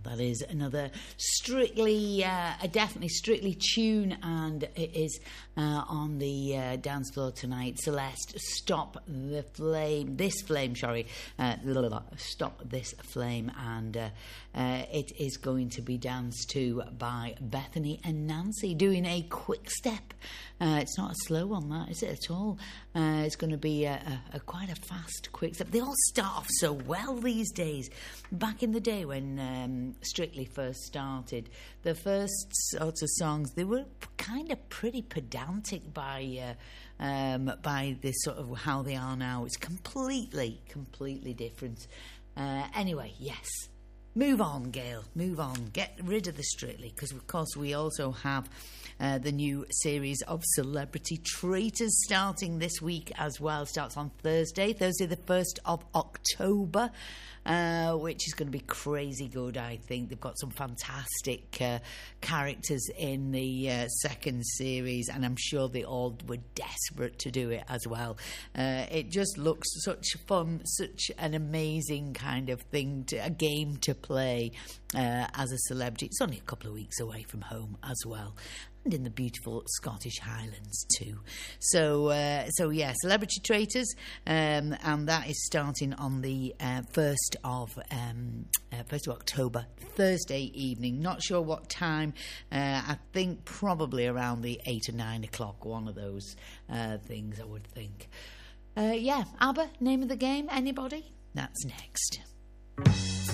That is another definitely Strictly tune, and it is on the dance floor tonight. Celeste, Stop This Flame, Stop This Flame, and it is going to be danced to by Bethany and Nancy, doing a quick step. It's not a slow one, that is it at all. It's going to be a quite a fast quick step. They all start off so well these days. Back in the day when Strictly first started, the first sorts of songs, they were kind of pretty pedantic by this sort of how they are now. It's completely different. Anyway, yes. Move on, Gail. Move on. Get rid of the Strictly, because of course we also have the new series of Celebrity Traitors starting this week as well. Starts on Thursday the 1st of October, which is going to be crazy good, I think. They've got some fantastic characters in the second series, and I'm sure they all were desperate to do it as well. It just looks such fun, such an amazing kind of thing, a game to play as a celebrity. It's only a couple of weeks away from home as well, and in the beautiful Scottish Highlands too. So yeah, Celebrity Traitors, and that is starting on the 1st of October, Thursday evening. Not sure what time. I think probably around the 8 or 9 o'clock. One of those things, I would think. Yeah, ABBA, name of the game. Anybody? That's next.